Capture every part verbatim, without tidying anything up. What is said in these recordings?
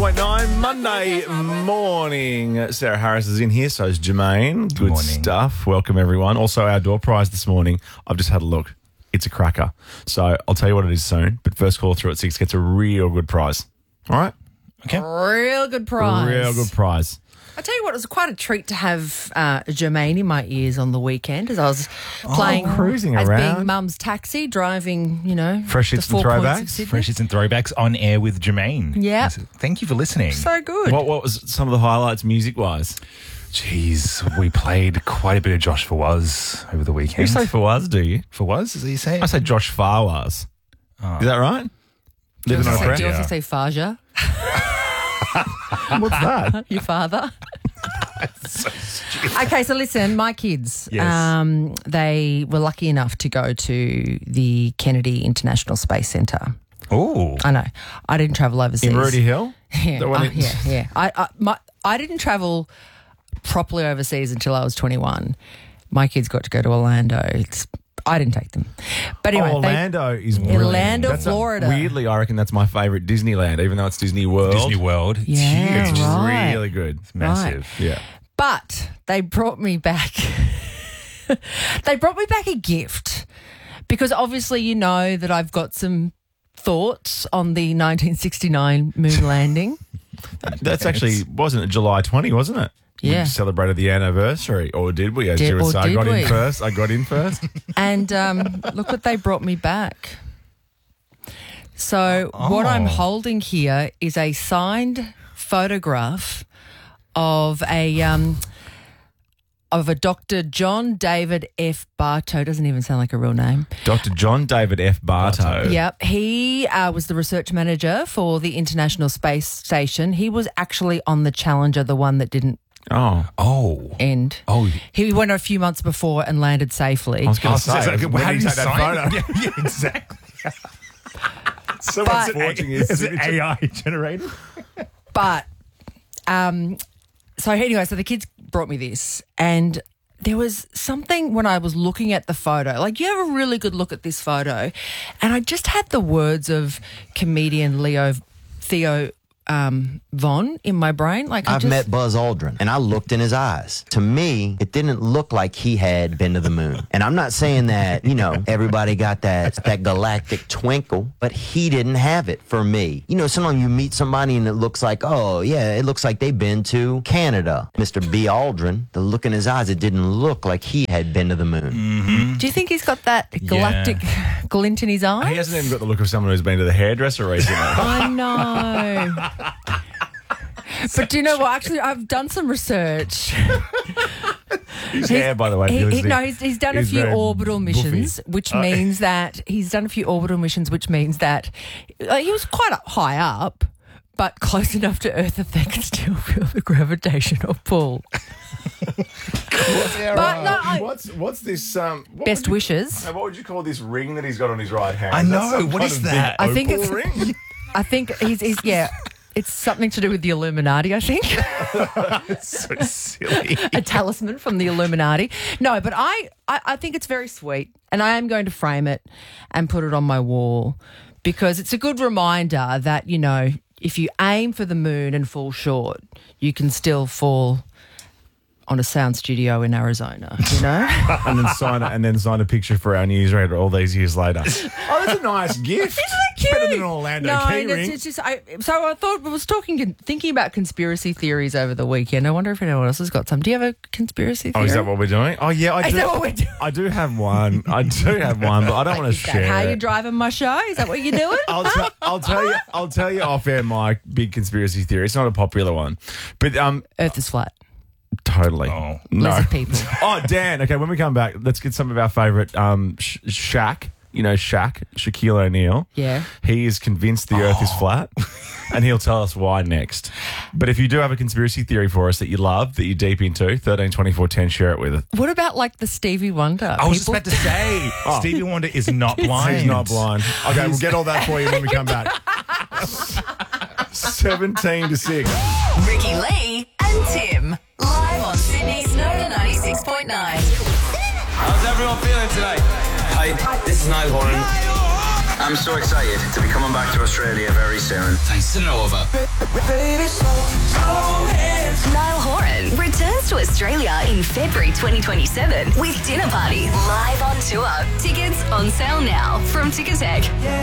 point nine, Monday morning. Sarah Harris is in here, so is Jermaine. Good morning. stuff. Welcome, everyone. Also, our door prize this morning, I've just had a look. It's a cracker. So I'll tell you what it is soon, but first call through at six gets a real good prize. All right? Okay. Real good prize. Real good prize. I tell you what, it was quite a treat to have uh, Jermaine in my ears on the weekend as I was playing Oh, cruising as around. being mum's taxi, driving, you know, Fresh the hits and four points throwbacks? of Sydney. Fresh hits and throwbacks on air with Jermaine. Yep. Yes, thank you for listening. So good. What, what was some of the highlights music-wise? Jeez, we played quite a bit of Josh Fawaz over the weekend. You say Fawaz, do you? Fawaz, is that you say? I say Josh Fawaz. Oh. Is that right? do you Living on a also say, prayer? do you also Yeah. say Faja, What's that? your father? Okay, so listen, my kids, Yes. um, they were lucky enough to go to the Kennedy International Space Centre. Oh, I know. I didn't travel overseas. In Rudy Hill? Yeah, The one uh, in- yeah, yeah. I, I, my, I didn't travel properly overseas until I was twenty-one. My kids got to go to Orlando. It's, I didn't take them. But anyway, oh, they- Orlando is brilliant. Orlando, That's a- Florida. weirdly, I reckon that's my favourite Disneyland, even though it's Disney World. Disney World. It's Yeah, huge. It's right. really good. It's massive. Yeah. But they brought me back. They brought me back a gift because obviously you know that I've got some thoughts on the nineteen sixty-nine moon landing. That's actually, wasn't it July twentieth, wasn't it? Yeah. We celebrated the anniversary, or did we? As Did- you would or say, I did got we? in first. I got in first. And um, look what they brought me back. So what I'm Oh. holding here is a signed photograph of a um, of a Doctor John David F. Bartow. Doesn't even sound like a real name. Doctor John David F. Bartow. Bartow. Yep, he uh, was the research manager for the International Space Station. He was actually on the Challenger, the one that didn't Oh. Oh. end. Oh. He went a few months before and landed safely. I was going Oh, to so say, it's like, when how did do you take that sign photo? it? Yeah, yeah, exactly. Someone's But- forging his Is it signature. A I generated? But, um, so anyway, so the kids brought me this, and there was something when I was looking at the photo, like you have a really good look at this photo, and I just had the words of comedian Leo Theo um, Von in my brain. Like I I've just, met Buzz Aldrin, and I looked in his eyes. To me, it didn't look like he had been to the moon. And I'm not saying that, you know, everybody got that that galactic twinkle, but he didn't have it for me. You know, sometimes you meet somebody and it looks like, oh, yeah, it looks like they've been to Canada. Mister B. Aldrin, the look in his eyes, it didn't look like he had been to the moon. do you think he's got that galactic glint in his eyes? He hasn't even got the look of someone who's been to the hairdresser recently. I know. But do you know what? Actually, I've done some research. His hair, by the way. if He, you're he, listening, no, he's, he's done a is few very orbital buffy. missions, which means that he's done a few orbital missions, which means that uh, he was quite high up, but close enough to Earth that they can still feel the gravitational pull. Sarah, But no, I- what's what's this? Um, what Best would you- wishes. Hey, what would you call this ring that he's got on his right hand? I Is that know, some what kind is of that? big I think opal it's- ring. I think he's, he's yeah, it's something to do with the Illuminati, I think. So silly. A talisman from the Illuminati. No, but I, I, I think it's very sweet, and I am going to frame it and put it on my wall because it's a good reminder that, you know, if you aim for the moon and fall short, you can still fall on a sound studio in Arizona, you know? and then sign a, and then sign a picture for our newsreader all these years later. Oh, that's a nice gift. Isn't that cute? Better than an Orlando no, key it's, ring. it's just I. So I thought I was talking, thinking about conspiracy theories over the weekend. I wonder if anyone else has got some. Do you have a conspiracy Oh, theory? is that what we're doing? Oh, yeah, I Is do. that what we're doing? I do have one. I do have one, but I don't want to Is that share how it. you driving my show? Is that what you're doing? I'll, t- I'll tell you. I'll tell you off air my big conspiracy theory. It's not a popular one, but um, Earth is flat. totally. Oh. No. Lizard people. Oh, Dan. Okay, when we come back, let's get some of our favourite um, Sh- Shaq. You know, Shaq, Shaquille O'Neal. Yeah. He is convinced the Earth is flat, and he'll tell us why next. But if you do have a conspiracy theory for us that you love, that you're deep into, thirteen twenty-four ten, share it with us. What about like the Stevie Wonder? I was just People- about to say, Stevie Wonder is not blind. He's not blind. Okay, we'll get all that for you when we come back. seventeen to six. Ricky Lee and Tim. Live on Sydney's Nova ninety-six point nine. How's everyone feeling today? Hi, this is Niall Horan. I'm so excited to be coming back to Australia very soon. Thanks to Nova. Niall Horan returns to Australia in February twenty twenty-seven with Dinner Party live on tour. Tickets on sale now from Ticketek.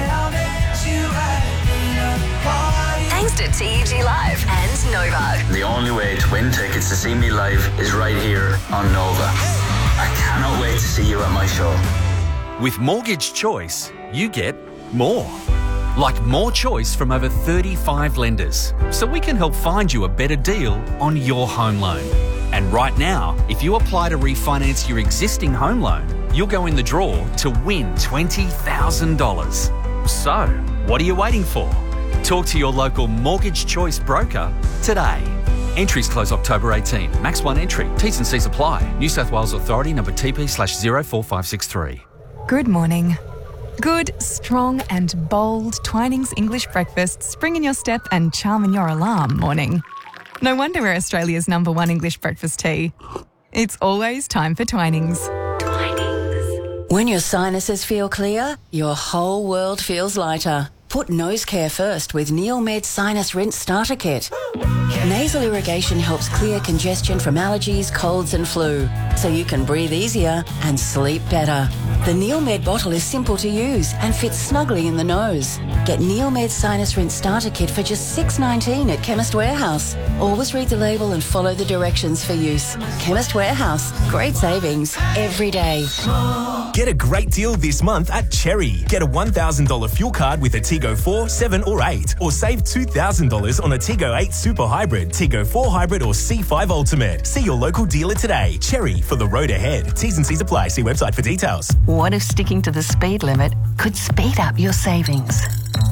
Thanks to T E G Live and Nova. The only way to win tickets to see me live is right here on Nova. I cannot wait to see you at my show. With Mortgage Choice, you get more. Like more choice from over thirty-five lenders, so we can help find you a better deal on your home loan. And right now, if you apply to refinance your existing home loan, you'll go in the draw to win twenty thousand dollars. So, what are you waiting for? Talk to your local Mortgage Choice broker today. Entries close October eighteenth. Max one entry. T's and C's apply. New South Wales Authority number T P slash zero four five six three. Good morning. Good, strong and bold Twinings English breakfast spring in your step and charm in your alarm morning. No wonder we're Australia's number one English breakfast tea. It's always time for Twinings. Twinings. When your sinuses feel clear, your whole world feels lighter. Put nose care first with Neomed Sinus Rinse Starter Kit. Nasal irrigation helps clear congestion from allergies, colds and flu, so you can breathe easier and sleep better. The Neomed bottle is simple to use and fits snugly in the nose. Get Neomed Sinus Rinse Starter Kit for just six dollars nineteen at Chemist Warehouse. Always read the label and follow the directions for use. Chemist Warehouse. Great savings every day. Get a great deal this month at Cherry. Get a one thousand dollars fuel card with a Tigo four, seven or eight, or save two thousand dollars on a Tigo eight Super Hybrid, Tigo four Hybrid or C five Ultimate. See your local dealer today. Cherry, for the road ahead. T's and C's apply. See website for details. What if sticking to the speed limit could speed up your savings?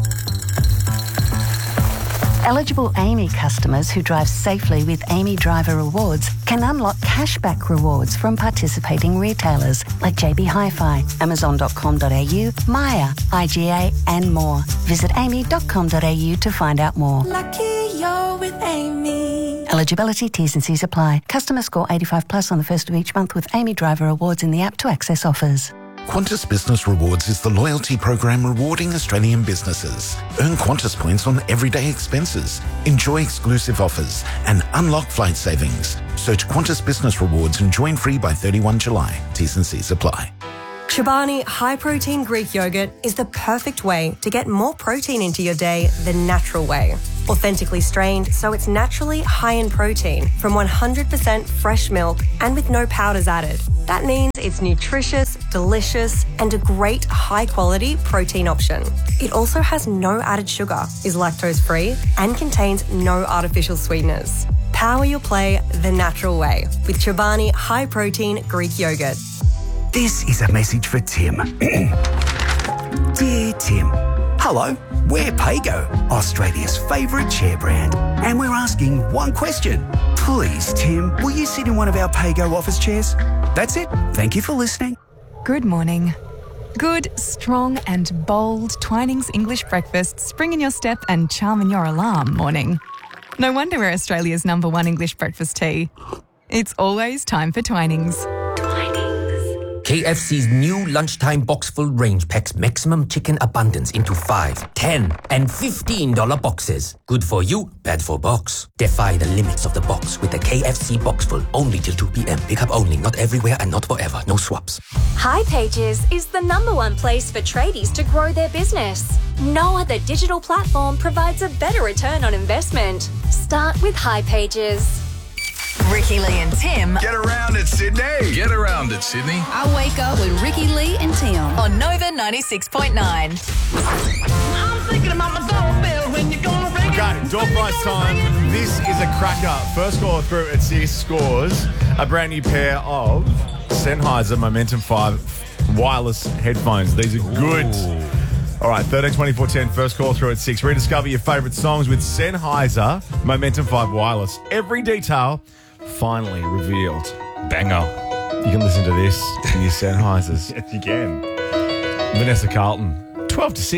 Eligible Amy customers who drive safely with Amy Driver Rewards can unlock cashback rewards from participating retailers like J B Hi-Fi, Amazon dot com dot a u, Maya, I G A and more. Visit amy dot com dot a u to find out more. Lucky you're with Amy. Eligibility, T's and C's apply. Customer score eighty-five plus on the first of each month with Amy Driver Rewards in the app to access offers. Qantas Business Rewards is the loyalty program rewarding Australian businesses. Earn Qantas points on everyday expenses, enjoy exclusive offers, and unlock flight savings. Search Qantas Business Rewards and join free by thirty-first of July. T's and C's apply. Chobani high-protein Greek yogurt is the perfect way to get more protein into your day the natural way. Authentically strained, so it's naturally high in protein from one hundred percent fresh milk and with no powders added. That means it's nutritious, delicious, and a great high-quality protein option. It also has no added sugar, is lactose-free, and contains no artificial sweeteners. Power your play the natural way with Chobani high-protein Greek yogurt. This is a message for Tim. Dear Tim, hello, we're Pago, Australia's favourite chair brand, and we're asking one question. Please, Tim, will you sit in one of our Pago office chairs? That's it. Thank you for listening. Good morning. Good, strong and bold Twinings English breakfast spring in your step and charm in your alarm morning. No wonder we're Australia's number one English breakfast tea. It's always time for Twinings. K F C's new lunchtime box-full range packs maximum chicken abundance into five, ten, and fifteen dollar boxes. Good for you, bad for box. Defy the limits of the box with the K F C box-full only till two p.m. Pick up only, not everywhere and not forever. No swaps. hipages is the number one place for tradies to grow their business. No other digital platform provides a better return on investment. Start with hipages. Ricky Lee and Tim. Get around it, Sydney. Get around it, Sydney. I wake up with Ricky Lee and Tim on Nova ninety-six point nine. I'm thinking about my doorbell when you're gonna ring. Okay, door prize time. This is a cracker. First call through at six scores a brand new pair of Sennheiser Momentum five wireless headphones. These are good. Ooh. All right, thirteen twenty-four ten, first call through at six. Rediscover your favourite songs with Sennheiser Momentum five Wireless. Every detail finally revealed. Banger. You can listen to this in your Sennheisers. Yes, you can. Vanessa Carlton, twelve to six.